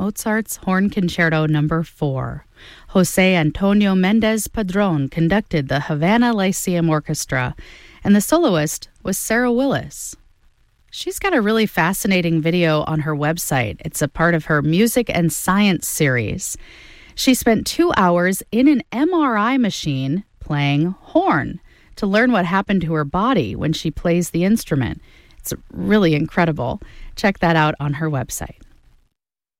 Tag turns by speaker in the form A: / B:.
A: Mozart's Horn Concerto No. 4. Jose Antonio Mendez Padron conducted the Havana Lyceum Orchestra, and the soloist was Sarah Willis. She's got a really fascinating video on her website. It's a part of her Music and Science series. She spent 2 hours in an MRI machine playing horn to learn what happened to her body when she plays the instrument. It's really incredible. Check that out on her website.